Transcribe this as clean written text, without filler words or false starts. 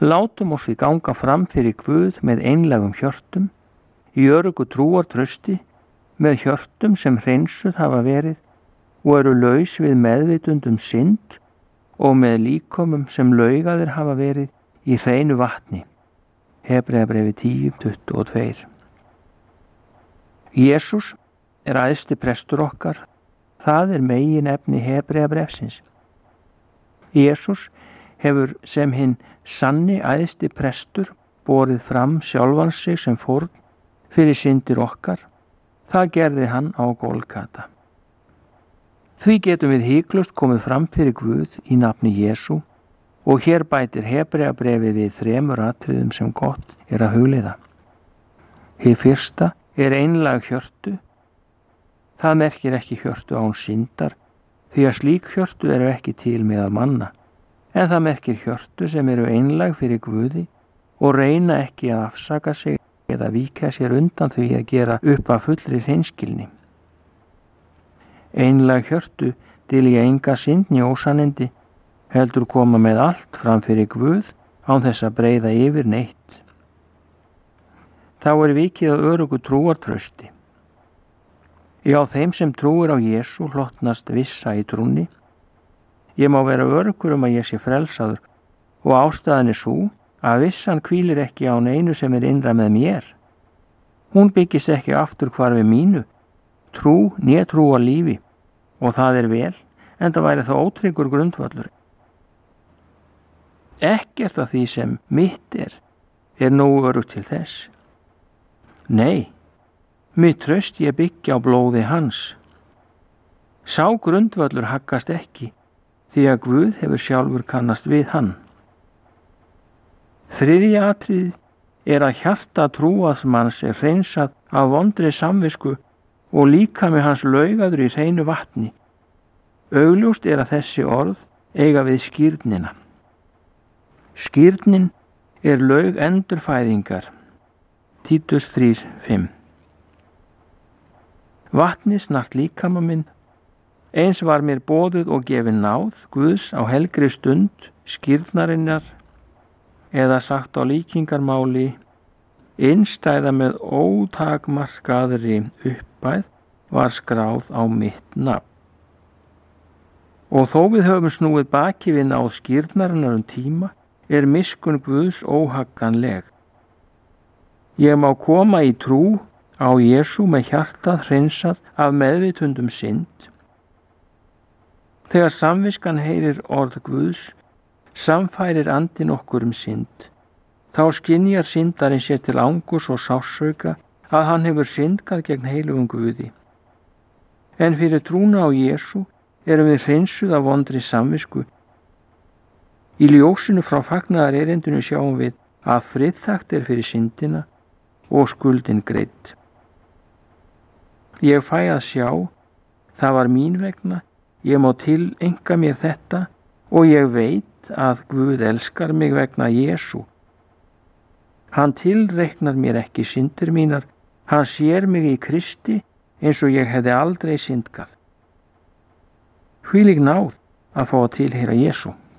Látum oss því ganga fram fyrir Guð með einlægum hjörtum, í öruggu trúartrausti, með hjörtum sem hreinsuð hafa verið og eru laus við meðvitund synd og með líkömum sem laugaðir hafa verið í hreinu vatni. Hebreabrefi 10:22. Jesús er æðsti prestur okkar, það er meginefni Hebreabrefsins. Jesús hefur sem hinn sanni æðsti prestur borið fram sjálfan sig sem fórn fyrir syndir okkar. Það gerði hann á Golgata. Því getum við hiklaust komið fram fyrir Guð í nafni Jesú og hér bætir Hebreabrefi við 3 atriðum sem gott er að hugleiða. Hið fyrsta er einlæg hjörtu. Það merkir ekki hjörtu án syndar, því að slík hjörtu eru ekki til meðal manna, en það merkir hjörtu sem eru einlæg fyrir Guði og reyna ekki að afsaka sig eða víkja sér undan því að gera upp af fullri hreinskilni. Einlæg hjörtu dylja enga synd né ósannindi, heldur koma með allt fram fyrir Guð án þess að breiða yfir neitt. Þá er vikið að örugu trúartrausti. Já, þeim sem trúir á Jesú hlotnast vissa í trúnni. Ég má vera örugur að ég sé frelsaður og ástæðan er sú að vissan hvílir ekki á neinu sem er innra með mér. Hún byggist ekki aftur hvarfi mínu, trú né trú á lífi, og það er vel, en það væri þá ótryggur grundvöllur. Ekkert af því sem mitt er nógu örugt til þess. Nei, mitt traust ég byggja á blóði hans. Sá grundvöllur haggast ekki, því að Guð hefur sjálfur kannast við hann. Þriðja atriðið er að hjarta trúaðsmanns er hreinsað af vondri samvisku og líkami hans laugaður í hreinu vatni. Augljóst er að þessi orð eiga við skírnina. Skírnin er laug endurfæðingar. Títus 3:5. Vatnið snart líkama minn, eins var mér boðuð og gefin náð Guðs á helgri stund skírnarinnar, eða sagt á líkingarmáli, innstæða með ótakmarkaðri uppæð var skráð á mitt nafn. Og þó við höfum snúið baki við náð skírnarinnar tíma, er miskunn Guðs óhagganleg. Ég má koma í trú á Jesú með hjartað hreinsað af meðvitundum synd. Þegar samviskan heyrir orð Guðs, samfærir andinn okkur synd. Þá skynjar syndarinn sér til angurs og sársauka að hann hefur syndgað gegn heilugum Guði. En fyrir trúna á Jesú erum við hreinsuð af vondri samvisku. Í ljósinu frá fagnaðar erindinu sjáum við að friðþakt er fyrir syndina og skuldin greidd. Ég fæ að sjá, það var mín vegna, ég má tileinka mér þetta og ég veit að Guð elskar mig vegna Jesú. Hann tilreiknar mér ekki syndir mínar, hann sér mig í Kristi eins og ég hefði aldrei syndgað. Hvílík náð að fá að tilheyra Jesú.